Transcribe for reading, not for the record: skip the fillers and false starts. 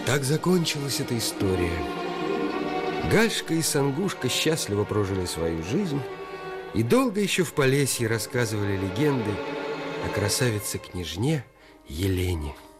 Так закончилась эта история. Гальшка и Сангушка счастливо прожили свою жизнь и долго еще в Полесье рассказывали легенды о красавице-княжне Елене.